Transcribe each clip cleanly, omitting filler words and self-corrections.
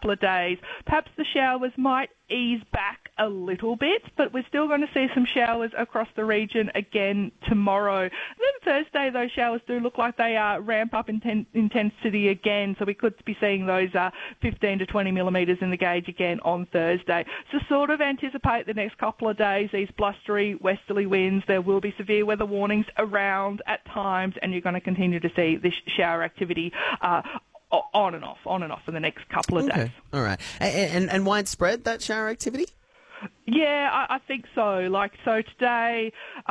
couple of days. Perhaps the showers might ease back a little bit, but we're still going to see some showers across the region again tomorrow. Then Thursday, those showers do look like they ramp up in intensity again, so we could be seeing those 15 to 20 millimetres in the gauge again on Thursday. So sort of anticipate the next couple of days these blustery westerly winds. There will be severe weather warnings around at times, and you're going to continue to see this shower activity on and off for the next couple of days. All right. And widespread, that shower activity? Yeah, I think so. So today,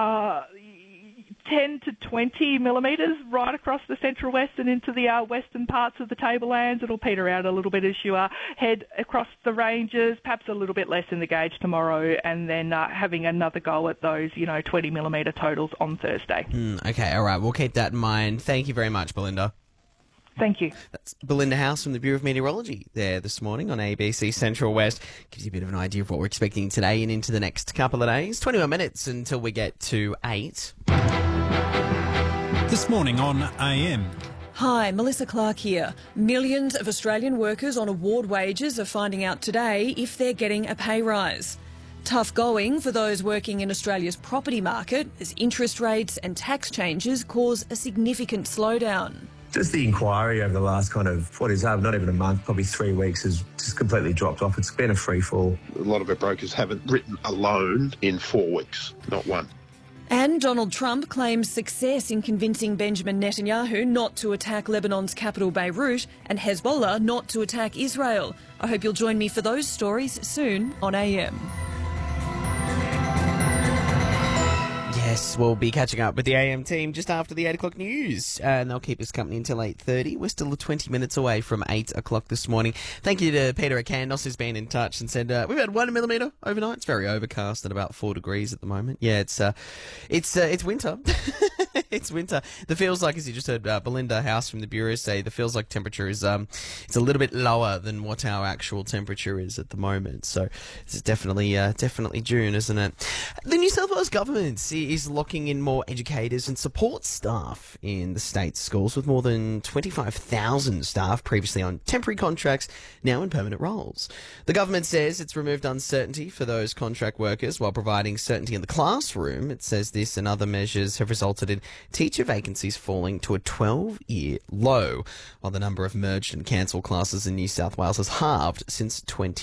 10 to 20 millimetres right across the central west and into the western parts of the tablelands. It'll peter out a little bit as you head across the ranges, perhaps a little bit less in the gauge tomorrow, and then having another go at those, 20 millimetre totals on Thursday. Okay, all right. We'll keep that in mind. Thank you very much, Belinda. Thank you. That's Belinda House from the Bureau of Meteorology there this morning on ABC Central West. Gives you a bit of an idea of what we're expecting today and into the next couple of days. 21 minutes until we get to 8. This morning on AM. Hi, Melissa Clark here. Millions of Australian workers on award wages are finding out today if they're getting a pay rise. Tough going for those working in Australia's property market as interest rates and tax changes cause a significant slowdown. Just the inquiry over the last not even a month, probably 3 weeks, has just completely dropped off. It's been a free fall. A lot of our brokers haven't written a loan in 4 weeks, not one. And Donald Trump claims success in convincing Benjamin Netanyahu not to attack Lebanon's capital Beirut and Hezbollah not to attack Israel. I hope you'll join me for those stories soon on AM. Yes, we'll be catching up with the AM team just after the 8 o'clock news, and they'll keep us company until 8:30. We're still 20 minutes away from 8 o'clock this morning. Thank you to Peter at Candos, who's been in touch and said we've had 1 millimetre overnight. It's very overcast at about 4 degrees at the moment. Yeah, it's winter. It's winter. The feels like, as you just heard Belinda House from the Bureau say, the feels like temperature is it's a little bit lower than what our actual temperature is at the moment. So it's definitely June, isn't it? The New South Wales government is locking in more educators and support staff in the state's schools, with more than 25,000 staff previously on temporary contracts now in permanent roles. The government says it's removed uncertainty for those contract workers while providing certainty in the classroom. It says this and other measures have resulted in teacher vacancies falling to a 12-year low, while the number of merged and cancelled classes in New South Wales has halved since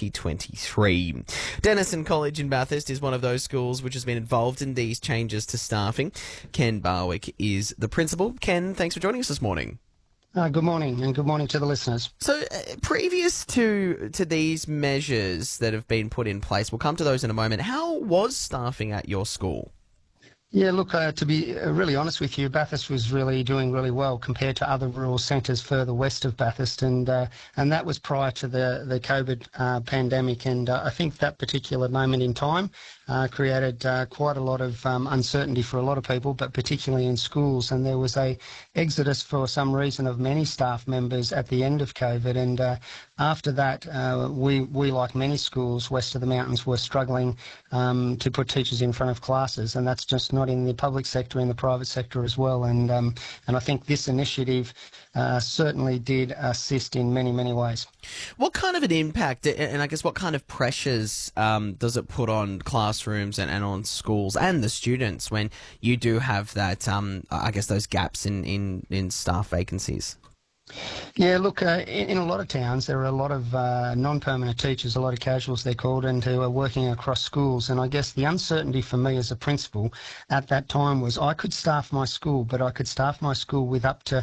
2023. Denison College in Bathurst is one of those schools which has been involved in these changes to staffing. Ken Barwick is the principal. Ken, thanks for joining us this morning. Good morning, and good morning to the listeners. So, previous to these measures that have been put in place, we'll come to those in a moment. How was staffing at your school? Yeah, look, to be really honest with you, Bathurst was really doing really well compared to other rural centres further west of Bathurst, and that was prior to the COVID pandemic, and I think that particular moment in time created quite a lot of uncertainty for a lot of people, but particularly in schools, and there was a exodus for some reason of many staff members at the end of COVID, and after that, we, like many schools west of the mountains, were struggling to put teachers in front of classes, and that's just not in the public sector, in the private sector as well. And I think this initiative certainly did assist in many, many ways. What kind of an impact, and I guess what kind of pressures does it put on classrooms and on schools and the students when you do have that, I guess, those gaps in staff vacancies? Yeah, look, in a lot of towns there are a lot of non-permanent teachers, a lot of casuals they're called, and who are working across schools. And I guess the uncertainty for me as a principal at that time was I could staff my school, but I could staff my school with up to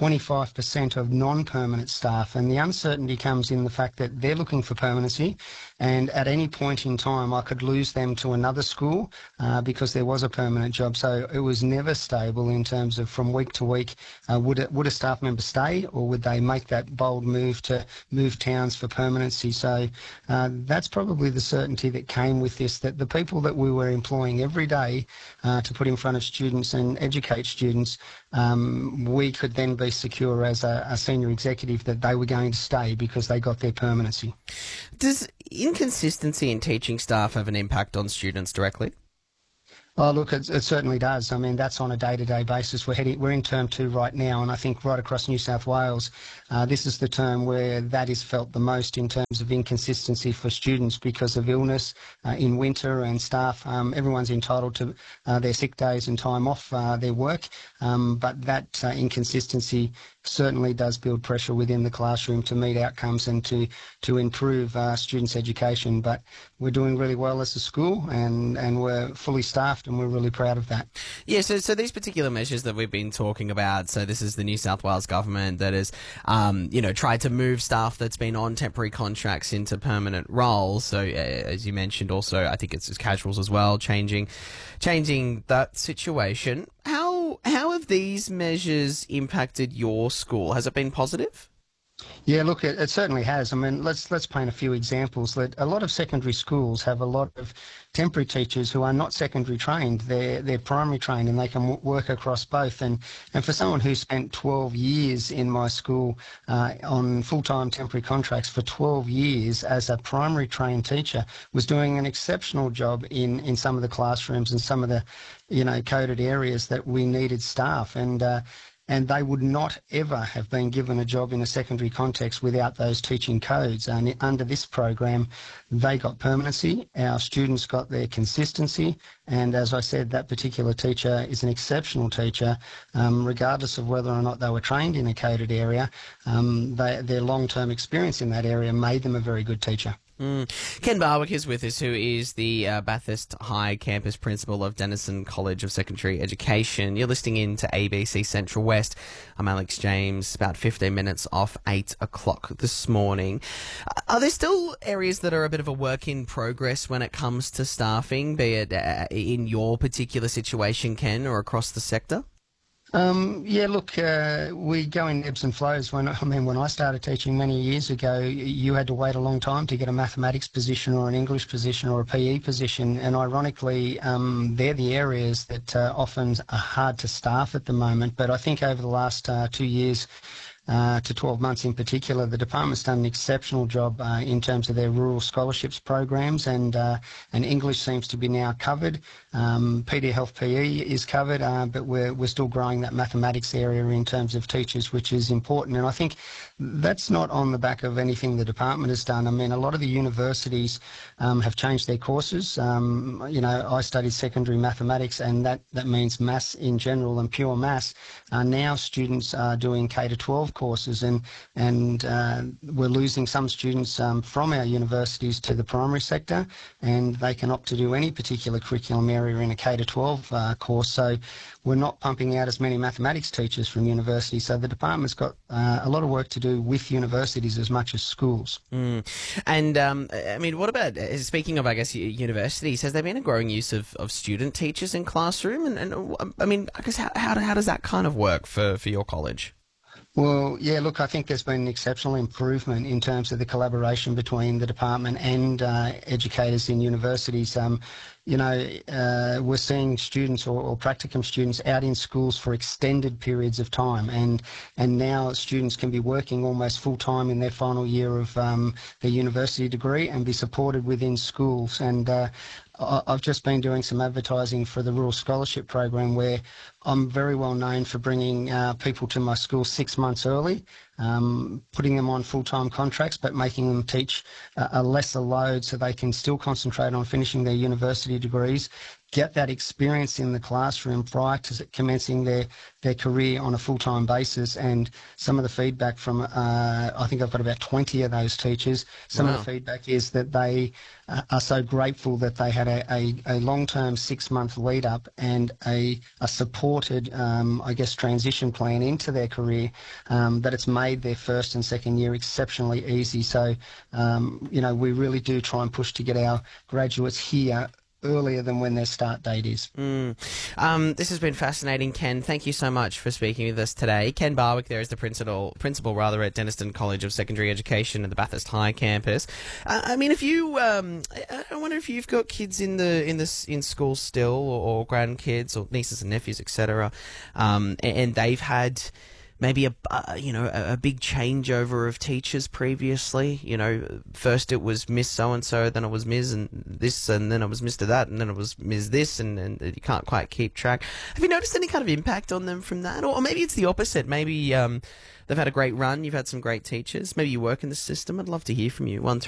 25% of non-permanent staff. And the uncertainty comes in the fact that they're looking for permanency, and at any point in time I could lose them to another school because there was a permanent job. So it was never stable in terms of from week to week, would a staff member stay, or would they make that bold move to move towns for permanency? So that's probably the certainty that came with this, that the people that we were employing every day to put in front of students and educate students, we could then be secure as a senior executive that they were going to stay because they got their permanency. Does inconsistency in teaching staff have an impact on students directly? Oh, look, it certainly does. I mean, that's on a day-to-day basis. We're in term 2 right now, and I think right across New South Wales, this is the term where that is felt the most in terms of inconsistency for students because of illness in winter and staff. Everyone's entitled to their sick days and time off their work, but that inconsistency certainly does build pressure within the classroom to meet outcomes and to improve students' education. But we're doing really well as a school, and we're fully staffed, and we're really proud of that. Yeah, so these particular measures that we've been talking about, so this is the New South Wales government that has, tried to move staff that's been on temporary contracts into permanent roles. So as you mentioned, also I think it's casuals as well, changing that situation. How have these measures impacted your school? Has it been positive? Yeah, look, it certainly has. I mean, let's paint a few examples. That a lot of secondary schools have a lot of temporary teachers who are not secondary trained. They're primary trained, and they can work across both. And for someone who spent 12 years in my school on full-time temporary contracts for 12 years as a primary trained teacher, was doing an exceptional job in some of the classrooms and some of the coded areas that we needed staff. And they would not ever have been given a job in a secondary context without those teaching codes. And under this program, they got permanency, our students got their consistency, and as I said, that particular teacher is an exceptional teacher, regardless of whether or not they were trained in a coded area. Their long-term experience in that area made them a very good teacher. Ken Barwick is with us, who is the Bathurst High Campus Principal of Denison College of Secondary Education. You're listening in to ABC Central West. I'm Alex James, about 15 minutes off 8 o'clock this morning. Are there still areas that are a bit of a work in progress when it comes to staffing, be it in your particular situation, Ken, or across the sector? Yeah, look, we go in ebbs and flows. When I started teaching many years ago, you had to wait a long time to get a mathematics position or an English position or a PE position, and ironically, they're the areas that often are hard to staff at the moment. But I think over the last 2 years, to 12 months in particular, the department's done an exceptional job in terms of their rural scholarships programs, and English seems to be now covered. PD Health PE is covered, but we're still growing that mathematics area in terms of teachers, which is important. And I think that's not on the back of anything the department has done. I mean, a lot of the universities have changed their courses. I studied secondary mathematics, and that means maths in general and pure maths. Now students are doing K-12 courses, and we're losing some students from our universities to the primary sector, and they can opt to do any particular curriculum area in a K-12 course. So we're not pumping out as many mathematics teachers from universities. So the department's got a lot of work to do with universities as much as schools. And what about, speaking of, I guess, universities, has there been a growing use of student teachers in classroom? And I guess how does that kind of work for your college? Well, yeah, look, I think there's been an exceptional improvement in terms of the collaboration between the department and educators in universities. We're seeing students or practicum students out in schools for extended periods of time, and now students can be working almost full-time in their final year of their university degree and be supported within schools. And I've just been doing some advertising for the Rural Scholarship Program, where I'm very well known for bringing people to my school 6 months early, putting them on full-time contracts, but making them teach a lesser load so they can still concentrate on finishing their university degrees, get that experience in the classroom prior to commencing their career on a full-time basis. And some of the feedback from, I think I've got about 20 of those teachers, some of the feedback is that they are so grateful that they had a long-term 6-month lead-up and a supported, transition plan into their career, that it's made their first and second year exceptionally easy. So, we really do try and push to get our graduates here earlier than when their start date is. This has been fascinating, Ken. Thank you so much for speaking with us today. Ken Barwick there is the principal at Denison College of Secondary Education at the Bathurst High campus. I wonder if you've got kids in school still, or grandkids or nieces and nephews, etc., and they've had maybe a big changeover of teachers previously. First it was Miss so-and-so, then it was Ms. and this, and then it was Mr. that, and then it was Ms. this, and you can't quite keep track. Have you noticed any kind of impact on them from that? Or maybe it's the opposite. Maybe they've had a great run, you've had some great teachers. Maybe you work in the system. I'd love to hear from you. 13